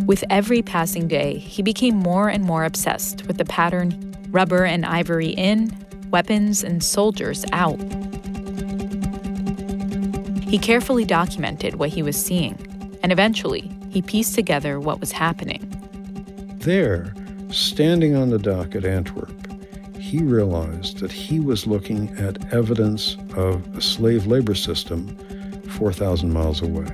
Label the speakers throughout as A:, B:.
A: With every passing day, he became more and more obsessed with the pattern: rubber and ivory in, weapons and soldiers out. He carefully documented what he was seeing, and eventually, he pieced together what was happening.
B: There, standing on the dock at Antwerp, he realized that he was looking at evidence of a slave labor system 4,000 miles away.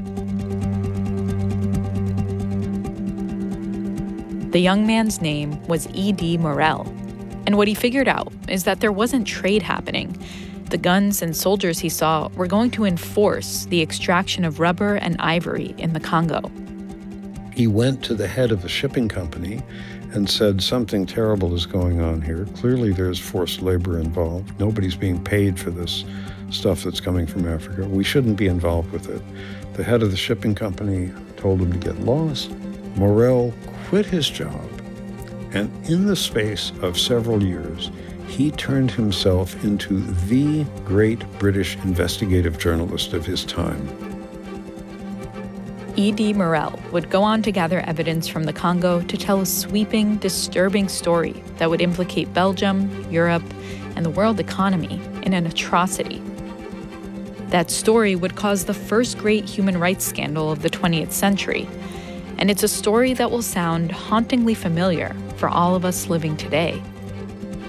A: The young man's name was E.D. Morel, and what he figured out is that there wasn't trade happening. The guns and soldiers he saw were going to enforce the extraction of rubber and ivory in the Congo.
B: He went to the head of a shipping company and said, something terrible is going on here. Clearly there's forced labor involved. Nobody's being paid for this stuff that's coming from Africa. We shouldn't be involved with it. The head of the shipping company told him to get lost. Morel quit his job, and in the space of several years, he turned himself into the great British investigative journalist of his time.
A: E.D. Morel would go on to gather evidence from the Congo to tell a sweeping, disturbing story that would implicate Belgium, Europe, and the world economy in an atrocity. That story would cause the first great human rights scandal of the 20th century, and it's a story that will sound hauntingly familiar for all of us living today.